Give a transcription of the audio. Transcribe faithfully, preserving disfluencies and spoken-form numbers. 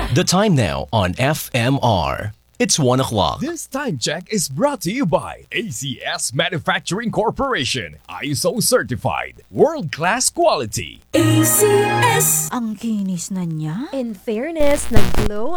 The time now on F M R. It's one o'clock. This time check is brought to you by A C S Manufacturing Corporation. I S O certified. World-class quality. A C S! Ang kinis na niya. In fairness, nag-glow